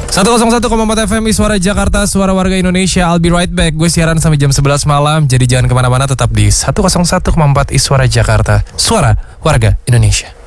101,4 FM Suara Jakarta, suara warga Indonesia. I'll be right back. Gue siaran sampai jam 11 malam. Jadi jangan kemana-mana, tetap di 101,4 Suara Jakarta, suara warga Indonesia.